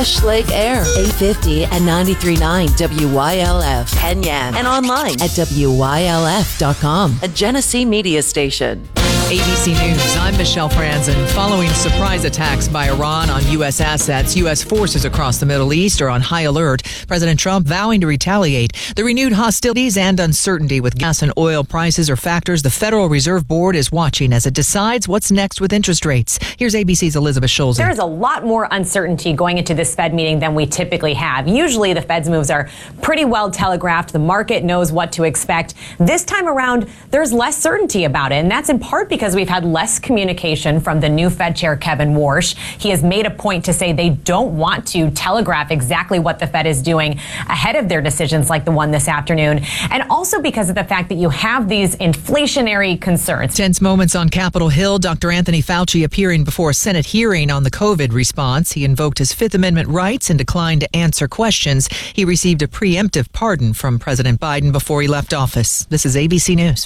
Fresh Lake Air, 850 and 93.9 WYLF, Penyan, and online at WYLF.com, a Genesee media station. ABC News, I'm Michelle Franzen. Following surprise attacks by Iran on U.S. assets, U.S. forces across the Middle East are on high alert. President Trump vowing to retaliate. The renewed hostilities and uncertainty with gas and oil prices are factors the Federal Reserve Board is watching as it decides what's next with interest rates. Here's ABC's Elizabeth Schulze. There is a lot more uncertainty going into this Fed meeting than we typically have. Usually the Fed's moves are pretty well telegraphed. The market knows what to expect. This time around, there's less certainty about it, and that's in part because we've had less communication from the new Fed chair, Kevin Warsh. He has made a point to say they don't want to telegraph exactly what the Fed is doing ahead of their decisions like the one this afternoon. And also because of the fact that you have these inflationary concerns. Tense moments on Capitol Hill. Dr. Anthony Fauci appearing before a Senate hearing on the COVID response. He invoked his Fifth Amendment rights and declined to answer questions. He received a preemptive pardon from President Biden before he left office. This is ABC News.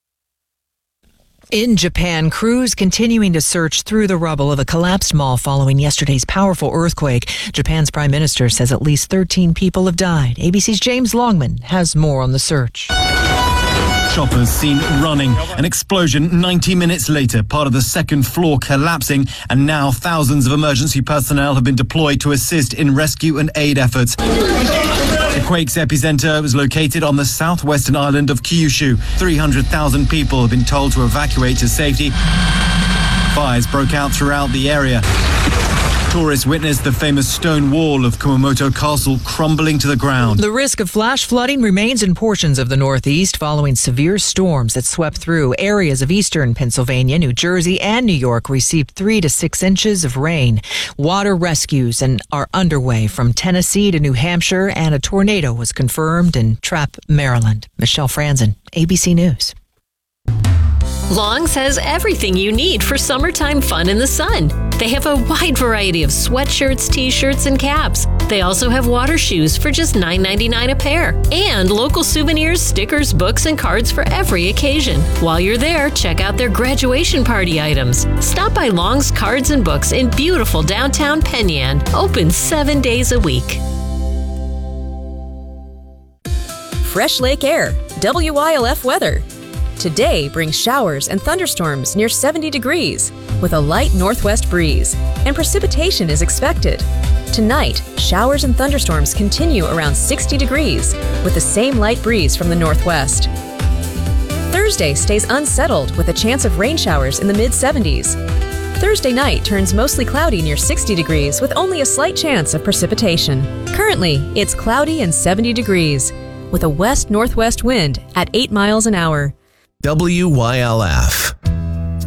In Japan, crews continuing to search through the rubble of a collapsed mall following yesterday's powerful earthquake. Japan's prime minister says at least 13 people have died. ABC's James Longman has more on the search. Choppers seen running. An explosion 90 minutes later, part of the second floor collapsing, and now thousands of emergency personnel have been deployed to assist in rescue and aid efforts. The quake's epicenter was located on the southwestern island of Kyushu. 300,000 people have been told to evacuate to safety. Fires broke out throughout the area. Tourists witnessed the famous stone wall of Kumamoto Castle crumbling to the ground. The risk of flash flooding remains in portions of the Northeast following severe storms that swept through. Areas of eastern Pennsylvania, New Jersey, and New York received 3 to 6 inches of rain. Water rescues are underway from Tennessee to New Hampshire, and a tornado was confirmed in Trapp, Maryland. Michelle Franzen, ABC News. Long's has everything you need for summertime fun in the sun. They have a wide variety of sweatshirts, t-shirts, and caps. They also have water shoes for just $9.99 a pair. And local souvenirs, stickers, books, and cards for every occasion. While you're there, check out their graduation party items. Stop by Long's Cards and Books in beautiful downtown Penyan. Open 7 days a week. Fresh Lake Air, WYLF weather. Today brings showers and thunderstorms near 70 degrees with a light northwest breeze, and precipitation is expected. Tonight, showers and thunderstorms continue around 60 degrees with the same light breeze from the northwest. Thursday stays unsettled with a chance of rain showers in the mid-70s. Thursday night turns mostly cloudy near 60 degrees with only a slight chance of precipitation. Currently, it's cloudy and 70 degrees with a west-northwest wind at 8 miles an hour. WYLF.